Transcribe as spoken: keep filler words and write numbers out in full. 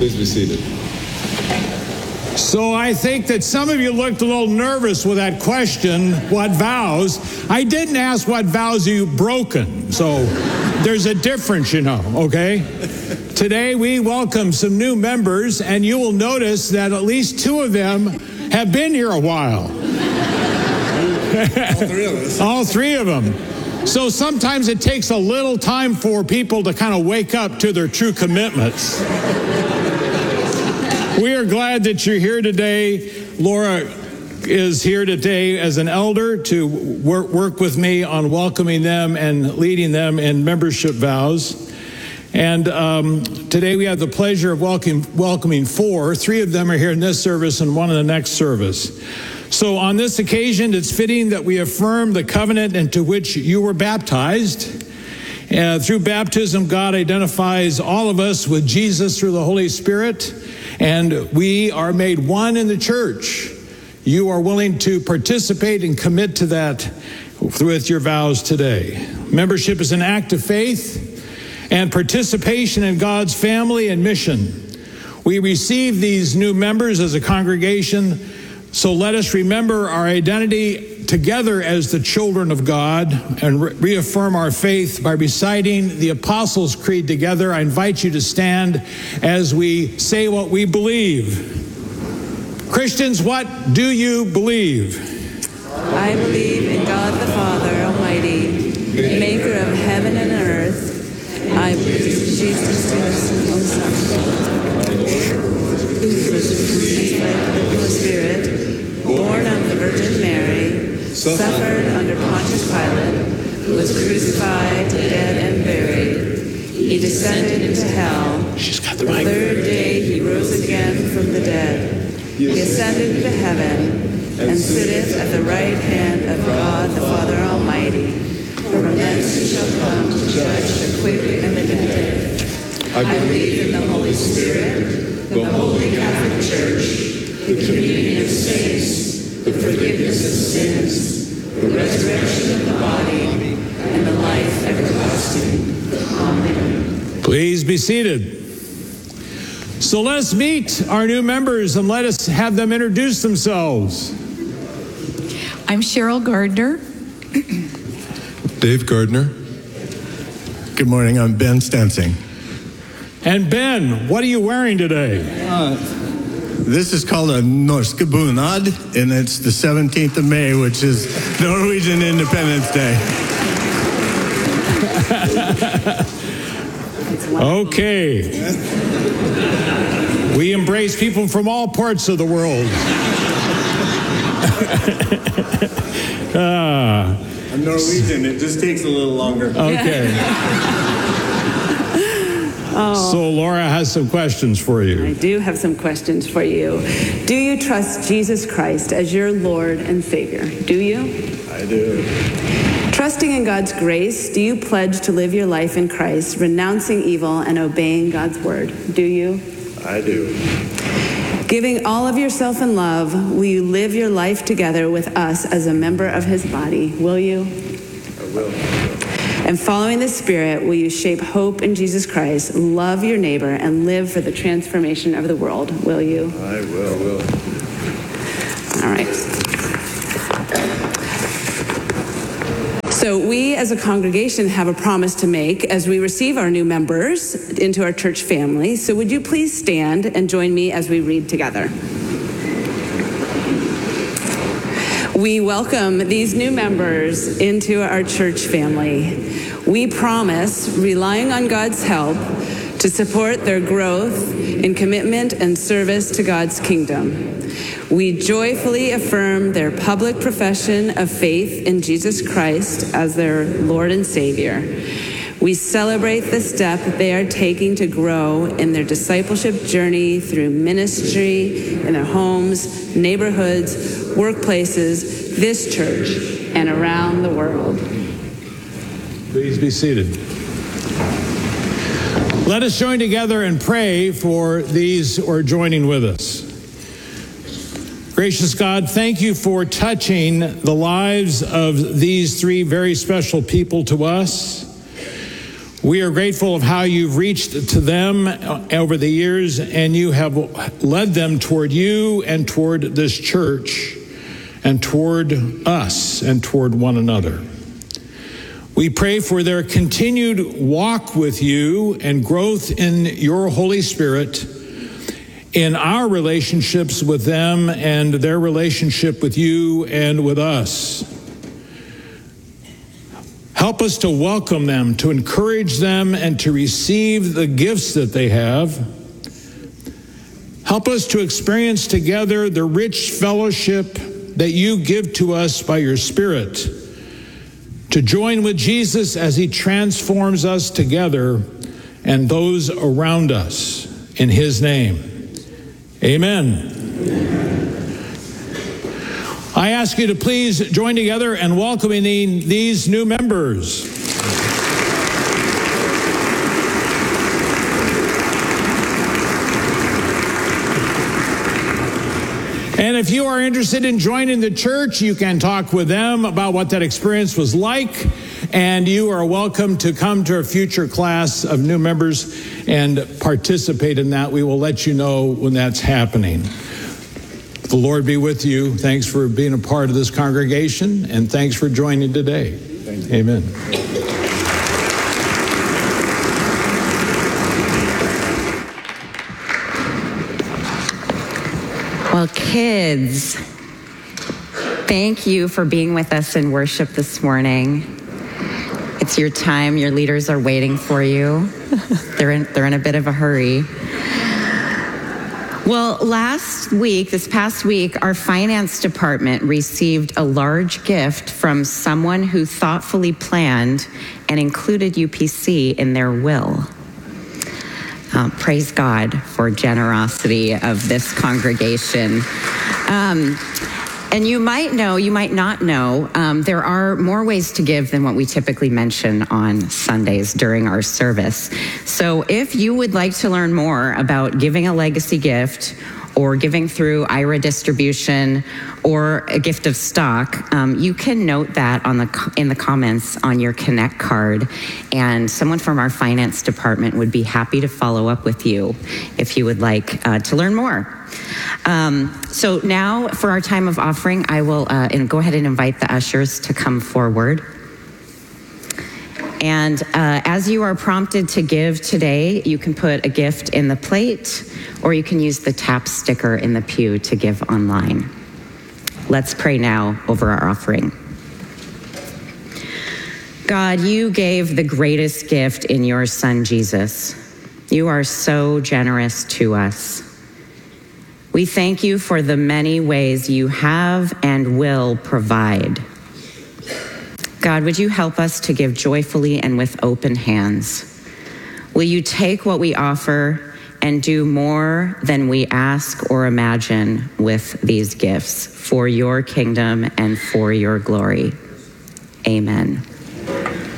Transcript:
Please be seated. So I think that some of you looked a little nervous with that question, what vows? I didn't ask what vows you've broken. So there's a difference, you know, okay? Today we welcome some new members, and you will notice that at least two of them have been here a while. All three of us. All three of them. So sometimes it takes a little time for people to kind of wake up to their true commitments. We are glad that you're here today. Laura is here today as an elder to work, work with me on welcoming them and leading them in membership vows. And um, today we have the pleasure of welcoming, welcoming four. Three of them are here in this service and one in the next service. So on this occasion, it's fitting that we affirm the covenant into which you were baptized. Uh, through baptism, God identifies all of us with Jesus through the Holy Spirit, and we are made one in the church. You are willing to participate and commit to that with your vows today. Membership is an act of faith and participation in God's family and mission. We receive these new members as a congregation, so let us remember our identity together as the children of God and re- reaffirm our faith by reciting the Apostles' Creed together. I invite you to stand as we say what we believe. Christians, what do you believe? I believe in God the Father Almighty, maker of heaven and earth. I believe in Jesus Christ, his Son, who was conceived by the Holy Spirit, born of the Virgin Mary, suffered under Pontius Pilate, was crucified, dead, and buried. He descended into hell. She's got the The mic. third day he rose again from the dead. He ascended into heaven and sitteth at the right hand of God the Father Almighty. From thence he shall come to judge the quick and the dead. I believe in the Holy Spirit, the Holy Catholic Church, the communion of saints, the forgiveness of sins, the resurrection of the body, and the life everlasting. Amen. Please be seated. So let's meet our new members and let us have them introduce themselves. I'm Cheryl Gardner. Dave Gardner. Good morning, I'm Ben Stensing. And Ben, what are you wearing today? Uh, this is called a norsk bunad, and it's the seventeenth of May, which is Norwegian Independence Day. Okay. We embrace people from all parts of the world. ah. I'm Norwegian, it just takes a little longer. Okay. Oh. So Laura has some questions for you. I do have some questions for you. Do you trust Jesus Christ as your Lord and Savior? Do you? I do. Trusting in God's grace, do you pledge to live your life in Christ, renouncing evil and obeying God's word? Do you? I do. Giving all of yourself in love, will you live your life together with us as a member of his body? Will you? I will. And following the Spirit, will you shape hope in Jesus Christ, love your neighbor, and live for the transformation of the world? Will you? I will. I will. All right. So we as a congregation have a promise to make as we receive our new members into our church family. So would you please stand and join me as we read together? We welcome these new members into our church family. We promise, relying on God's help, to support their growth in commitment and service to God's kingdom. We joyfully affirm their public profession of faith in Jesus Christ as their Lord and Savior. We celebrate the step they are taking to grow in their discipleship journey through ministry in their homes, neighborhoods, workplaces, this church, and around the world. Please be seated. Let us join together and pray for these who are joining with us. Gracious God, thank you for touching the lives of these three very special people to us. We are grateful of how you've reached to them over the years, and you have led them toward you and toward this church and toward us and toward one another. We pray for their continued walk with you and growth in your Holy Spirit in our relationships with them and their relationship with you and with us. Help us to welcome them, to encourage them, and to receive the gifts that they have. Help us to experience together the rich fellowship that you give to us by your Spirit, to join with Jesus as he transforms us together and those around us. In his name, amen. I ask you to please join together in welcoming these new members. And if you are interested in joining the church, you can talk with them about what that experience was like. And you are welcome to come to a future class of new members and participate in that. We will let you know when that's happening. The Lord be with you. Thanks for being a part of this congregation, and thanks for joining today. Amen. Well, kids, thank you for being with us in worship this morning. It's your time. Your leaders are waiting for you. They're in, they're in a bit of a hurry. Well, last week, this past week, our finance department received a large gift from someone who thoughtfully planned and included U P C in their will. Uh, praise God for generosity of this congregation. Um, and you might know, you might not know, um, there are more ways to give than what we typically mention on Sundays during our service. So if you would like to learn more about giving a legacy gift or giving through I R A distribution or a gift of stock, um, you can note that on the in the comments on your Connect card, and someone from our finance department would be happy to follow up with you if you would like uh, to learn more. Um, so now for our time of offering, I will uh, and go ahead and invite the ushers to come forward. And uh, as you are prompted to give today, you can put a gift in the plate, or you can use the tap sticker in the pew to give online. Let's pray now over our offering. God, you gave the greatest gift in your Son, Jesus. You are so generous to us. We thank you for the many ways you have and will provide. God, would you help us to give joyfully and with open hands? Will you take what we offer and do more than we ask or imagine with these gifts for your kingdom and for your glory? Amen.